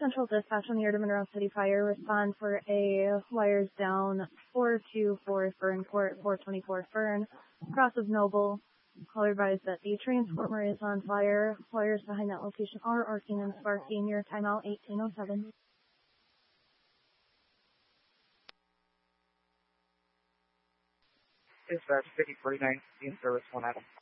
Central Dispatch on the Erdem Monroe City Fire. Respond for a wires down 424 Fern Court, 424 Fern, cross of Noble. Caller advised that the transformer is on fire. Wires behind that location are arcing and sparking. Your timeout 1807. Dispatch 5049 in service 1 item.